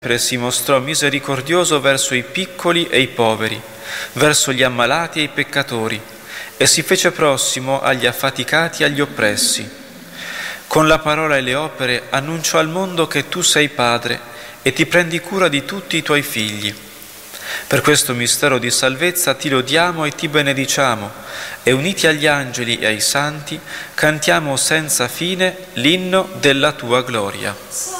Si mostrò misericordioso verso i piccoli e i poveri, verso gli ammalati e i peccatori, e si fece prossimo agli affaticati e agli oppressi. Con la parola e le opere annunciò al mondo che tu sei Padre e ti prendi cura di tutti i tuoi figli. Per questo mistero di salvezza ti lodiamo e ti benediciamo, e uniti agli angeli e ai santi cantiamo senza fine l'inno della tua gloria.